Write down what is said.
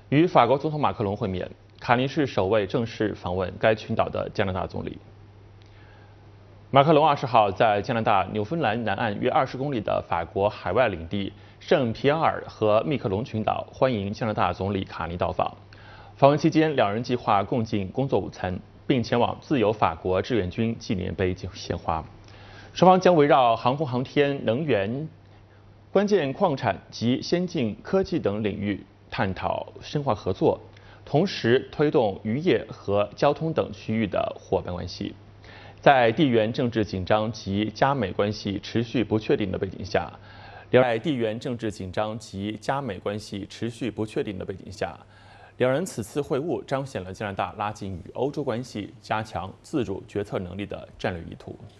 与法国总统马克龙会面，卡尼是首位正式访问该群岛的加拿大总理。马克龙20号在加拿大纽芬兰南岸约20公里的法国海外领地圣皮埃尔和密克隆群岛欢迎加拿大总理卡尼到访。访问期间，两人计划共进工作午餐，并前往自由法国志愿军纪念碑献花。双方将围绕航空航天、能源、关键矿产及先进科技等领域探讨深化合作，同时推动渔业和交通等区域的伙伴关系。在地缘政治紧张及加美关系持续不确定的背景下，两人此次会晤彰显了加拿大拉近与欧洲关系、加强自主决策能力的战略意图。